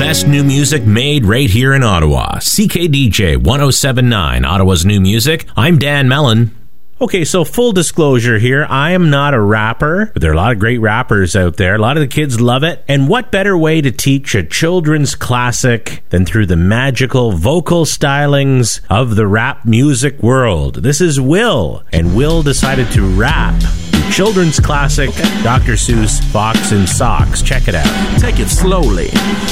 best new music made right here in Ottawa. CKDJ 1079, Ottawa's new music. I'm Dan Mellon. Okay, so full disclosure here, I am not a rapper, but there are a lot of great rappers out there. A lot of the kids love it. And what better way to teach a children's classic than through the magical vocal stylings of the rap music world? This is Will, and Will decided to rap the children's classic, Dr. Seuss, Fox and Socks. Check it out. Take it slowly.